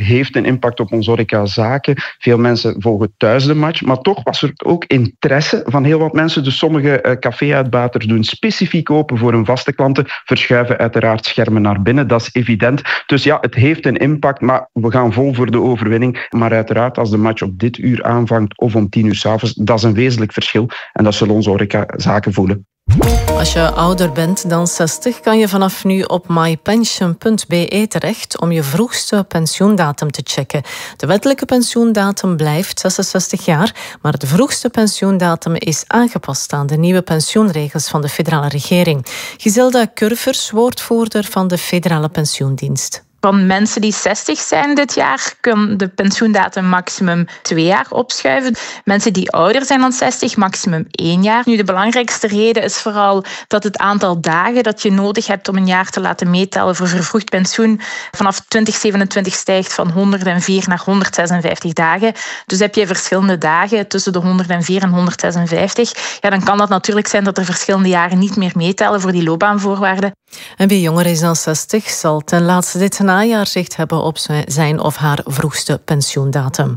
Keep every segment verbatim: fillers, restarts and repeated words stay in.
heeft een impact op onze horecazaken. Veel mensen volgen thuis de match, maar toch was er ook interesse van heel wat mensen. Dus sommige uh, café-uitbaters doen specifiek open voor hun vaste klanten, verschuiven uiteraard schermen naar binnen, dat is evident. Dus ja, het heeft een impact, maar we gaan vol voor de overwinning. Maar uiteraard, als de match op dit uur aanvangt of om tien uur 's avonds, dat is een wezenlijk verschil en dat zullen onze horecazaken voelen. Als je ouder bent dan zestig, kan je vanaf nu op mypension punt b e terecht om je vroegste pensioendatum te checken. De wettelijke pensioendatum blijft zesenzestig jaar, maar de vroegste pensioendatum is aangepast aan de nieuwe pensioenregels van de federale regering. Giselda Curvers, woordvoerder van de Federale Pensioendienst. Van mensen die zestig zijn dit jaar, kan de pensioendatum maximum twee jaar opschuiven. Mensen die ouder zijn dan zestig, maximum één jaar. Nu, de belangrijkste reden is vooral dat het aantal dagen dat je nodig hebt om een jaar te laten meetellen voor vervroegd pensioen vanaf twintig zevenentwintig stijgt van honderdvier naar honderdzesenvijftig dagen. Dus heb je verschillende dagen tussen de honderdvier en honderdzesenvijftig. Ja, dan kan dat natuurlijk zijn dat er verschillende jaren niet meer meetellen voor die loopbaanvoorwaarden. En wie jonger is dan zestig zal ten laatste dit najaar zicht hebben op zijn of haar vroegste pensioendatum.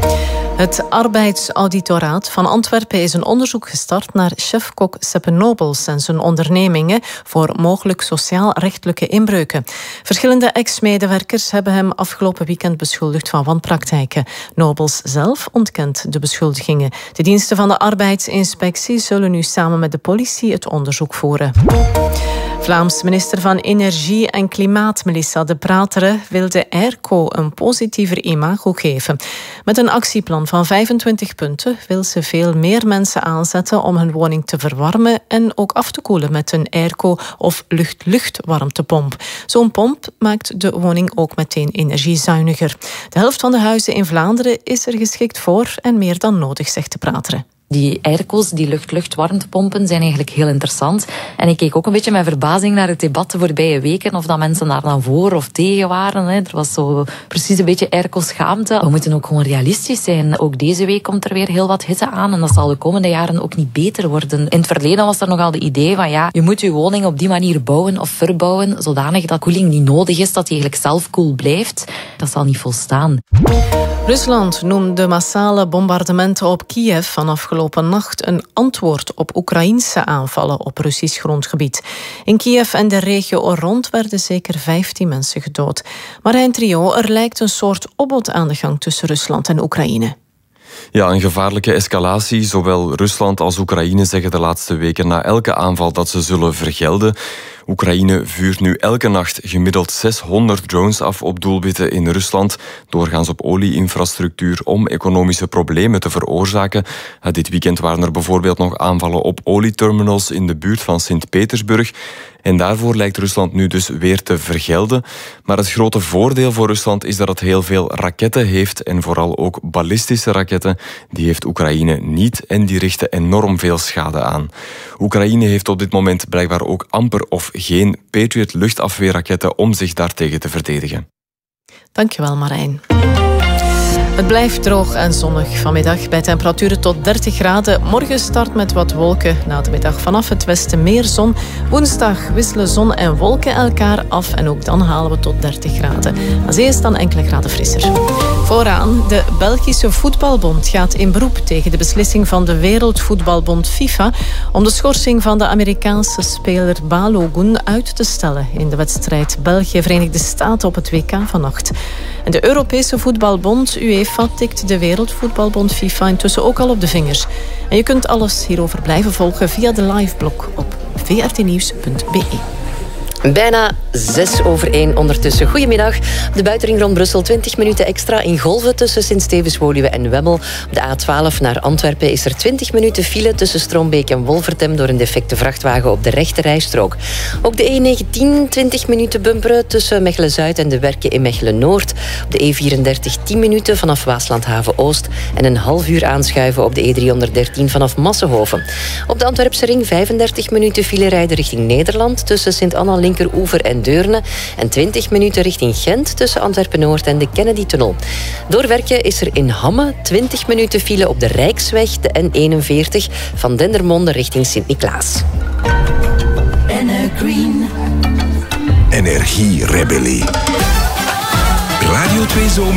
Het Arbeidsauditoraat van Antwerpen is een onderzoek gestart naar chefkok Seppe Nobels en zijn ondernemingen voor mogelijk sociaal-rechtelijke inbreuken. Verschillende ex-medewerkers hebben hem afgelopen weekend beschuldigd van wanpraktijken. Nobels zelf ontkent de beschuldigingen. De diensten van de arbeidsinspectie zullen nu samen met de politie het onderzoek voeren. Vlaams minister van Energie en Klimaat Melissa De Prateren wil de airco een positiever imago geven. Met een actieplan van vijfentwintig punten wil ze veel meer mensen aanzetten om hun woning te verwarmen en ook af te koelen met een airco of lucht-lucht-warmtepomp. Zo'n pomp maakt de woning ook meteen energiezuiniger. De helft van de huizen in Vlaanderen is er geschikt voor en meer dan nodig, zegt De Prateren. Die airco's, die lucht-lucht-warmtepompen, zijn eigenlijk heel interessant. En ik keek ook een beetje met verbazing naar het debat de voorbije weken, of dat mensen daar dan voor of tegen waren. Hè. Er was zo precies een beetje airco-schaamte. We moeten ook gewoon realistisch zijn. Ook deze week komt er weer heel wat hitte aan en dat zal de komende jaren ook niet beter worden. In het verleden was er nogal de idee van ja, je moet je woning op die manier bouwen of verbouwen, zodanig dat koeling niet nodig is, dat die eigenlijk zelf koel blijft. Dat zal niet volstaan. Rusland noemt de massale bombardementen op Kiev van afgelopen nacht een antwoord op Oekraïense aanvallen op Russisch grondgebied. In Kiev en de regio er rond werden zeker vijftien mensen gedood. Marijn Trio, er lijkt een soort opbod aan de gang tussen Rusland en Oekraïne. Ja, een gevaarlijke escalatie. Zowel Rusland als Oekraïne zeggen de laatste weken na elke aanval dat ze zullen vergelden. Oekraïne vuurt nu elke nacht gemiddeld zeshonderd drones af op doelwitten in Rusland, doorgaans op olieinfrastructuur, om economische problemen te veroorzaken. Dit weekend waren er bijvoorbeeld nog aanvallen op olieterminals in de buurt van Sint-Petersburg. En daarvoor lijkt Rusland nu dus weer te vergelden. Maar het grote voordeel voor Rusland is dat het heel veel raketten heeft en vooral ook ballistische raketten. Die heeft Oekraïne niet en die richten enorm veel schade aan. Oekraïne heeft op dit moment blijkbaar ook amper of geen Patriot luchtafweerraketten om zich daartegen te verdedigen. Dankjewel, Marijn. Het blijft droog en zonnig vanmiddag bij temperaturen tot dertig graden. Morgen start met wat wolken. Na de middag vanaf het westen meer zon. Woensdag wisselen zon en wolken elkaar af en ook dan halen we tot dertig graden. Aan zee is dan enkele graden frisser. Vooraan, de Belgische Voetbalbond gaat in beroep tegen de beslissing van de Wereldvoetbalbond FIFA om de schorsing van de Amerikaanse speler Balogun uit te stellen in de wedstrijd België-Verenigde Staten op het W K vannacht. En de Europese Voetbalbond UEFA tikt de Wereldvoetbalbond FIFA intussen ook al op de vingers. En je kunt alles hierover blijven volgen via de liveblog op v r t nieuws punt b e. Bijna zes over één ondertussen. Goedemiddag. Op de buitenring rond Brussel twintig minuten extra in golven tussen Sint-Stevens-Woluwe en Wemmel. Op de A twaalf naar Antwerpen is er twintig minuten file tussen Stroombeek en Wolvertem door een defecte vrachtwagen op de rechte rijstrook. Ook de E negentien twintig minuten bumperen tussen Mechelen-Zuid en de Werken in Mechelen-Noord. Op de E vierendertig tien minuten vanaf Waaslandhaven-Oost en een half uur aanschuiven op de E driehonderddertien vanaf Massenhoven. Op de Antwerpse ring vijfendertig minuten file rijden richting Nederland tussen Sint-Anna Linkeroever en Deurne en twintig minuten richting Gent tussen Antwerpen-Noord en de Kennedy-tunnel. Door Werken is er in Hamme twintig minuten file op de Rijksweg, de N eenenveertig, van Dendermonde richting Sint-Niklaas. Energierebellie. Radio twee Zomer.